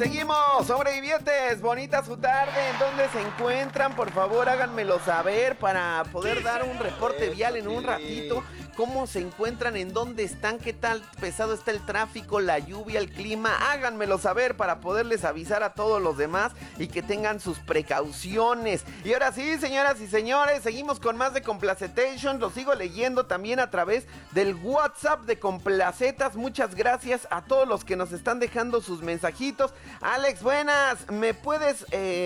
Seguimos, sobrevivientes, bonita su tarde. ¿En dónde se encuentran? Por favor, háganmelo saber para poder dar un reporte vial en un ratito. ¿Cómo se encuentran? ¿En dónde están? ¿Qué tal pesado está el tráfico, la lluvia, el clima? Háganmelo saber para poderles avisar a todos los demás y que tengan sus precauciones. Y ahora sí, señoras y señores, seguimos con más de Complacetation. Lo sigo leyendo también a través del WhatsApp de Complacetas. Muchas gracias a todos los que nos están dejando sus mensajitos. Alex, buenas. ¿Me puedes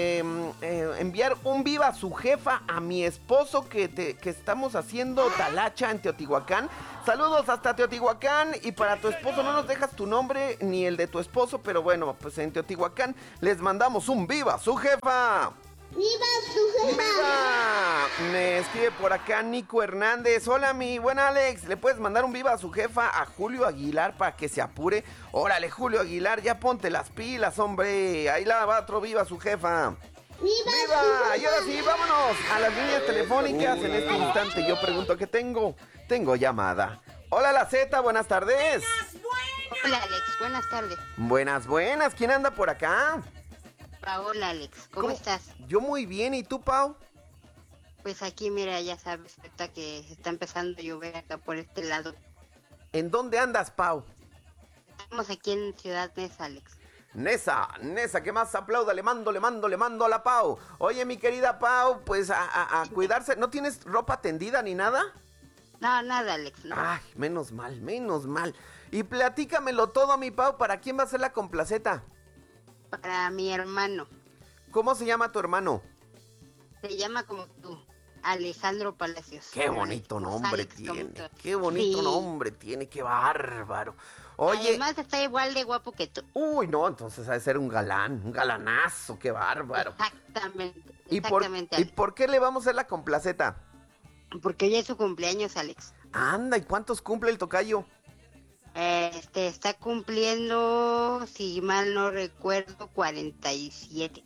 enviar un viva a su jefa a mi esposo que estamos haciendo talacha en Teotihuacán? Saludos hasta Teotihuacán. Y para tu esposo no nos dejas tu nombre ni el de tu esposo, pero bueno, pues en Teotihuacán les mandamos un viva a su jefa. ¡Viva su jefa! ¡Viva! Me escribe por acá Nico Hernández. Hola, mi buen Alex. ¿Le puedes mandar un viva a su jefa a Julio Aguilar para que se apure? Órale, Julio Aguilar, ya ponte las pilas, hombre. Ahí la va otro viva a su jefa. ¡Viva! Y ahora sí, vámonos a las líneas telefónicas. En este instante yo pregunto ¿qué tengo? Tengo llamada. Hola, la Z, buenas tardes. Hola, Alex, buenas tardes. Buenas. ¿Quién anda por acá? Hola, Alex, ¿cómo estás? Yo muy bien, ¿y tú, Pau? Pues aquí, mira, ya sabes, ahorita que está empezando a llover acá por este lado. ¿En dónde andas, Pau? Estamos aquí en Ciudad Neza, Alex. Nesa, ¿qué más aplauda? Le mando a la Pau. Oye, mi querida Pau, pues a cuidarse. ¿No tienes ropa tendida ni nada? No, nada, Alex, no. Ay, menos mal. Y platícamelo todo, mi Pau, ¿para quién va a ser la complaceta? Para mi hermano. ¿Cómo se llama tu hermano? Se llama como tú, Alejandro Palacios. Qué bonito nombre Alex, tiene. como tú. Qué bonito Sí. nombre tiene, qué bárbaro. Oye. Además está igual de guapo que tú. Uy, no, entonces ha de ser un galanazo, qué bárbaro. Exactamente, ¿Y Alex. por qué le vamos a hacer la complaceta? Porque hoy es su cumpleaños, Alex. Anda, ¿y cuántos cumple el tocayo? Está cumpliendo, si mal no recuerdo, 47.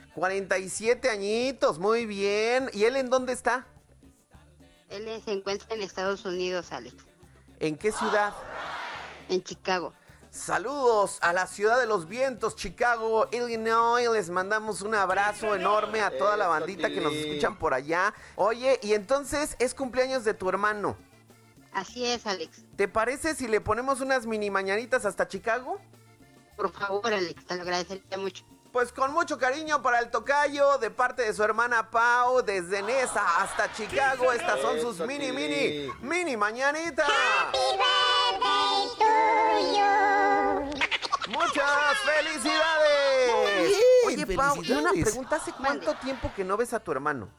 47 añitos, muy bien. ¿Y él en dónde está? Él se encuentra en Estados Unidos, Alex. ¿En qué ciudad? En Chicago. Saludos a la ciudad de los vientos, Chicago, Illinois. Les mandamos un abrazo enorme a toda la bandita que nos escuchan por allá. Oye, y entonces es cumpleaños de tu hermano. Así es, Alex. ¿Te parece si le ponemos unas mini mañanitas hasta Chicago? Por favor, Alex, te lo agradecería mucho. Pues con mucho cariño para el tocayo, de parte de su hermana Pau, desde Nesa hasta Chicago. Estas son sus mini mañanitas. ¡Happy birthday to you! ¡Muchas felicidades! Bien, Oye, Pau, y una felicidades. pregunta, ¿hace cuánto tiempo que no ves a tu hermano?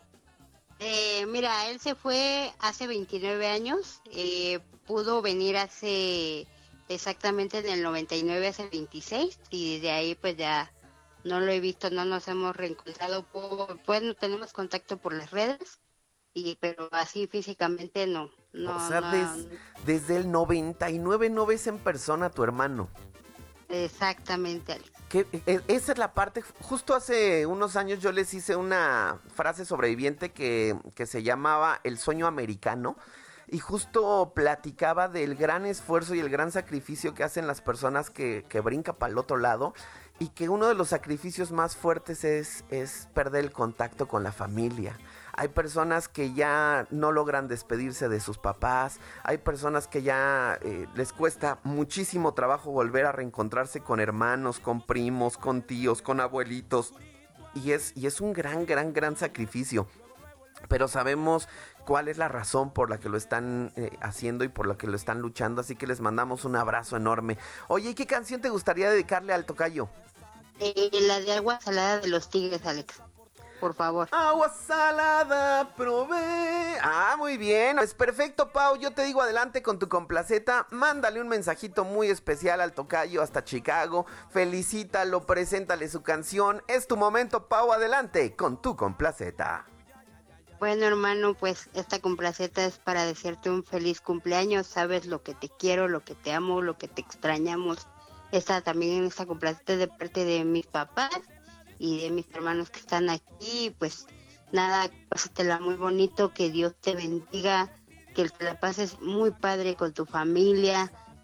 Mira, él se fue hace 29 años. Pudo venir hace exactamente en el 99, hace 26. Y de ahí pues ya no lo he visto, no nos hemos reencontrado. Pues no tenemos contacto por las redes. Pero así físicamente no. O sea, desde el 99 no ves en persona a tu hermano. Exactamente, Alex. Esa es la parte. Justo hace unos años yo les hice una frase sobreviviente que se llamaba El sueño americano. Y justo platicaba del gran esfuerzo y el gran sacrificio que hacen las personas que brincan para el otro lado. Y que uno de los sacrificios más fuertes es perder el contacto con la familia. Hay personas que ya no logran despedirse de sus papás. Hay personas que ya les cuesta muchísimo trabajo volver a reencontrarse con hermanos, con primos, con tíos, con abuelitos. Y es un gran sacrificio. Pero sabemos cuál es la razón por la que lo están haciendo y por la que lo están luchando. Así que les mandamos un abrazo enorme. Oye, ¿y qué canción te gustaría dedicarle al tocayo? La de agua salada de los Tigres, Alex. Por favor. Agua salada, probé. Ah, muy bien. Es perfecto, Pau. Yo te digo adelante con tu complaceta. Mándale un mensajito muy especial al tocayo hasta Chicago. Felicítalo, preséntale su canción. Es tu momento, Pau. Adelante con tu complaceta. Bueno, hermano, pues esta complaceta es para desearte un feliz cumpleaños. Sabes lo que te quiero, lo que te amo, lo que te extrañamos. Esta complaceta es de parte de mis papás y de mis hermanos que están aquí. Pues nada, pásatela muy bonito, que Dios te bendiga, que te la pases muy padre con tu familia,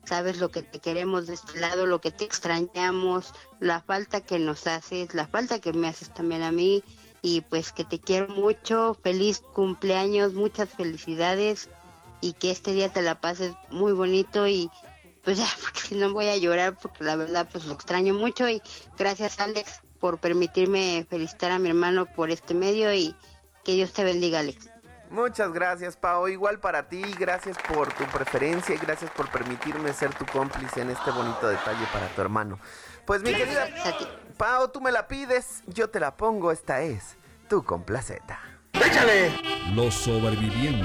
sabes lo que te queremos de este lado, lo que te extrañamos, la falta que nos haces, la falta que me haces también a mí, y pues que te quiero mucho, feliz cumpleaños, muchas felicidades, y que este día te la pases muy bonito, y pues ya, porque si no voy a llorar, porque la verdad pues lo extraño mucho, y gracias Alex por permitirme felicitar a mi hermano por este medio, y que Dios te bendiga, Alex. Muchas gracias, Pao. Igual para ti, gracias por tu preferencia y gracias por permitirme ser tu cómplice en este bonito detalle para tu hermano. Pues mi querida Gracias a ti. Pao, tú me la pides, yo te la pongo, esta es tu complaceta. Los sobrevivientes.